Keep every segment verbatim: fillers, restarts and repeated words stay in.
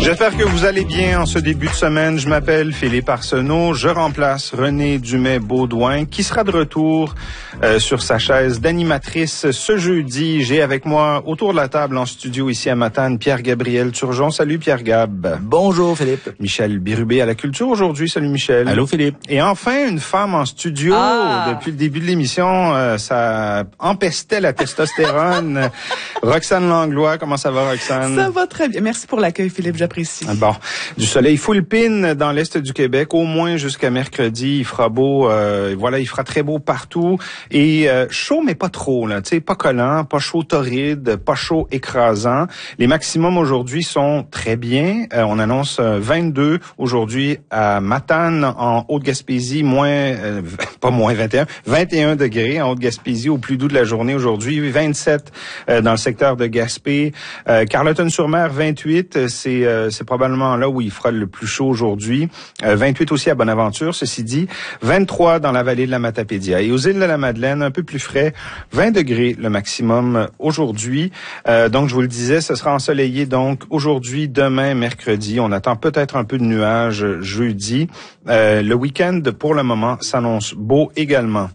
J'espère que vous allez bien en ce début de semaine. Je m'appelle Philippe Arsenault. Je remplace Renée Dumais-Baudouin qui sera de retour euh, sur sa chaise d'animatrice ce jeudi. J'ai avec moi autour de la table en studio ici à Matane Pierre-Gabriel Turgeon. Salut Pierre-Gab. Bonjour Philippe. Michel Birubé à la culture aujourd'hui. Salut Michel. Allô Philippe. Et enfin une femme en studio. Ah. Depuis le début de l'émission, euh, ça empestait la testostérone. Roxane Langlois, comment ça va Roxane? Ça va très bien. Merci pour l'accueil Philippe, j'apprécie. Bon, du soleil full pin dans l'est du Québec, au moins jusqu'à mercredi. Il fera beau, euh, voilà, il fera très beau partout. Et euh, chaud, mais pas trop, là. Tu sais, pas collant, pas chaud torride, pas chaud écrasant. Les maximums aujourd'hui sont très bien. Euh, on annonce euh, vingt-deux aujourd'hui à Matane, en Haute-Gaspésie, moins, euh, pas moins vingt et un, vingt et un degrés en Haute-Gaspésie au plus doux de la journée aujourd'hui. vingt-sept euh, dans le secteur de Gaspé. Euh, Carleton-sur-Mer, vingt-huit, c'est euh, c'est probablement là où il fera le plus chaud aujourd'hui. Euh, vingt-huit aussi à Bonaventure, ceci dit. vingt-trois dans la vallée de la Matapédia. Et aux îles de la Madeleine, un peu plus frais, vingt degrés le maximum aujourd'hui. Euh, donc, je vous le disais, ce sera ensoleillé donc aujourd'hui, demain, mercredi. On attend peut-être un peu de nuages jeudi. Euh, le week-end, pour le moment, s'annonce beau également.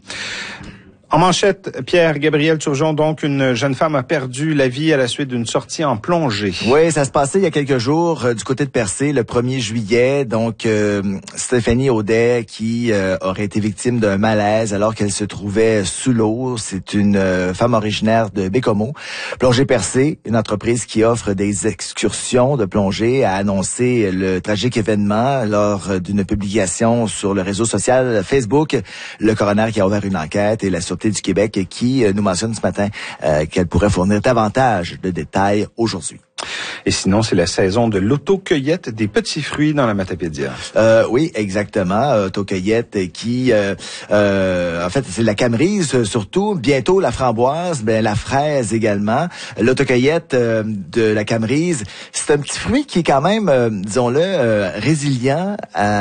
En manchette, Pierre-Gabriel Turgeon, donc une jeune femme a perdu la vie à la suite d'une sortie en plongée. Oui, ça se passait il y a quelques jours euh, du côté de Percé, le premier juillet. Donc, euh, Stéphanie Audet qui euh, aurait été victime d'un malaise alors qu'elle se trouvait sous l'eau. C'est une euh, femme originaire de Bécomo. Plongée Percé, une entreprise qui offre des excursions de plongée, a annoncé le tragique événement lors d'une publication sur le réseau social Facebook. Le coroner qui a ouvert une enquête et la Sûreté du Québec qui euh, nous mentionne ce matin euh, qu'elle pourrait fournir davantage de détails aujourd'hui. Et sinon, c'est la saison de l'autocueillette des petits fruits dans la Matapédia. Euh, oui, exactement. Autocueillette qui, euh, euh, en fait, c'est la camerise surtout. Bientôt la framboise, ben la fraise également. L'autocueillette euh, de la camerise, c'est un petit fruit qui est quand même, euh, disons-le, euh, résilient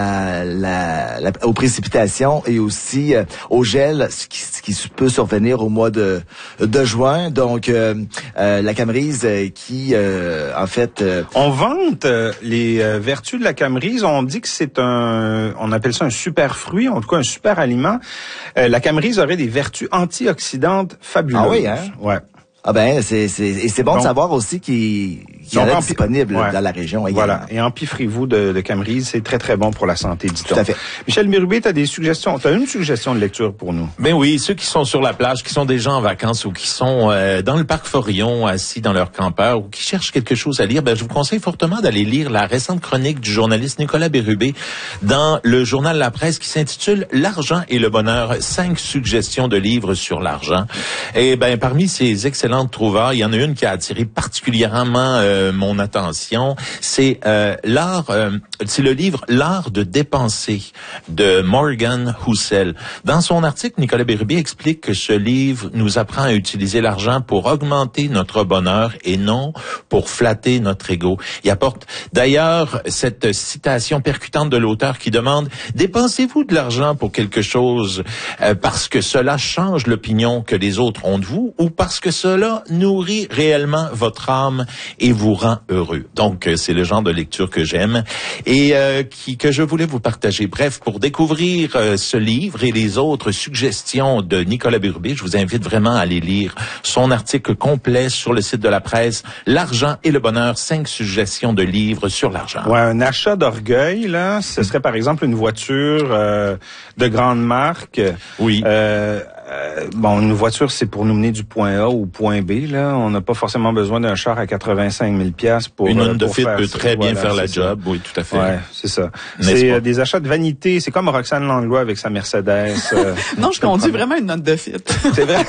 à la, la, aux précipitations et aussi euh, au gel, ce qui, ce qui peut survenir au mois de, de juin. Donc, euh, euh, la camerise euh, qui euh, en fait, euh, on vante euh, les euh, vertus de la camerise. On dit que c'est un, on appelle ça un super fruit, en tout cas un super aliment. Euh, la camerise aurait des vertus antioxydantes fabuleuses. Ah oui, hein? Ouais. Ah ben, c'est c'est et c'est bon Donc, de savoir aussi qu'il qu'il y en a disponible ouais. dans la région également. Voilà. Et empiffrez-vous de, de camerise, c'est très très bon pour la santé, dit-on. Tout à fait. Michel Birubé, t'as des suggestions, t'as une suggestion de lecture pour nous? Ben oui, ceux qui sont sur la plage, qui sont déjà en vacances ou qui sont euh, dans le parc Forillon, assis dans leur campeur ou qui cherchent quelque chose à lire, ben je vous conseille fortement d'aller lire la récente chronique du journaliste Nicolas Birubé dans le journal La Presse qui s'intitule L'argent et le bonheur, cinq suggestions de livres sur l'argent. Et ben parmi ces excellentes trouvailles, il y en a une qui a attiré particulièrement euh, mon attention, c'est euh, l'art, euh, c'est le livre L'art de dépenser de Morgan Housel. Dans son article, Nicolas Birubé explique que ce livre nous apprend à utiliser l'argent pour augmenter notre bonheur et non pour flatter notre ego. Il apporte d'ailleurs cette citation percutante de l'auteur qui demande « Dépensez-vous de l'argent pour quelque chose euh, parce que cela change l'opinion que les autres ont de vous ou parce que cela nourrit réellement votre âme et vous rend heureux. » Donc, c'est le genre de lecture que j'aime et euh, qui que je voulais vous partager. Bref, pour découvrir euh, ce livre et les autres suggestions de Nicolas Birubé, je vous invite vraiment à aller lire son article complet sur le site de La Presse, L'argent et le bonheur, cinq suggestions de livres sur l'argent. Ouais, un achat d'orgueil, là, ce serait par exemple une voiture euh, de grande marque. Oui. Euh, Euh, bon, une voiture, c'est pour nous mener du point A au point B. Là, on n'a pas forcément besoin d'un char à quatre-vingt-cinq mille piastres pour une euh, Honda pour Fit faire peut ça. très bien Voilà, faire la ça. job. Oui, tout à fait. Ouais, c'est ça. C'est euh, des achats de vanité. C'est comme Roxane Langlois avec sa Mercedes. Euh, non, je conduis vraiment une Honda Fit. C'est vrai.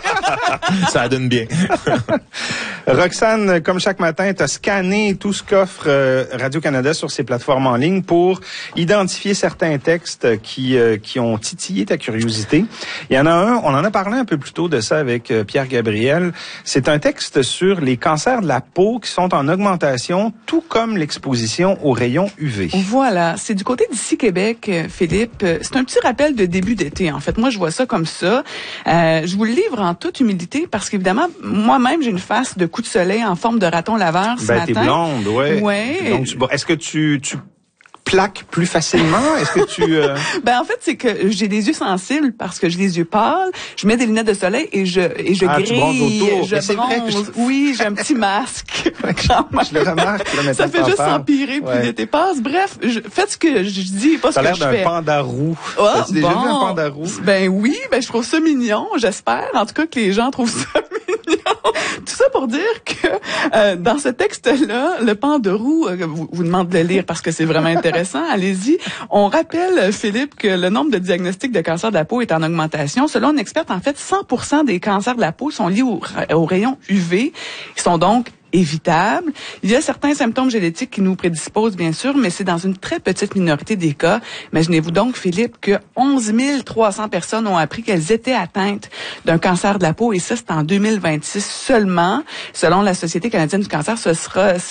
Ça donne bien. Roxane, comme chaque matin, tu as scanné tout ce qu'offre euh, Radio-Canada sur ses plateformes en ligne pour identifier certains textes qui euh, qui ont titillé ta curiosité. Il y en a un un, on en a parlé un peu plus tôt de ça avec euh, Pierre Gabriel. C'est un texte sur les cancers de la peau qui sont en augmentation, tout comme l'exposition aux rayons U V. Voilà, c'est du côté d'ici Québec, Philippe. C'est un petit rappel de début d'été. En fait, moi, je vois ça comme ça. Euh, je vous le livre en toute humilité parce qu'évidemment, moi-même, j'ai une face de coup de soleil en forme de raton laveur ce ben, matin. T'es blonde, ouais. Ouais. Donc, tu, bon, est-ce que tu, tu plaques plus facilement? Est-ce que tu... Euh... Ben en fait, c'est que j'ai des yeux sensibles parce que j'ai les yeux pâles. Je mets des lunettes de soleil et je et je ah, grille, tu bronzes autour. je Mais bronze. vrai que je... Oui, j'ai un petit masque. Je le remarque. Là, ça fait juste empirer plus ouais. l'été passe. Bref, je, faites ce que je dis, pas ce que je fais. Ça a l'air d'un pandarou. Oh, As-tu déjà bon. vu un pandarou? Ben oui, ben je trouve ça mignon. J'espère, en tout cas, que les gens trouvent ça mignon. Tout ça pour dire que euh, dans ce texte-là, le pandarou, euh, vous, vous demandez de le lire parce que c'est vraiment intéressant. Allez-y. On rappelle, Philippe, que le nombre de diagnostics de cancer de la peau est en augmentation. Selon une experte, en fait, cent pour cent des cancers de la peau sont liés aux au rayons U V. Ils sont donc évitables. Il y a certains symptômes génétiques qui nous prédisposent, bien sûr, mais c'est dans une très petite minorité des cas. Imaginez-vous donc, Philippe, que onze mille trois cents personnes ont appris qu'elles étaient atteintes d'un cancer de la peau, et ça, c'est en deux mille vingt-six seulement. Selon la Société canadienne du cancer, ce sera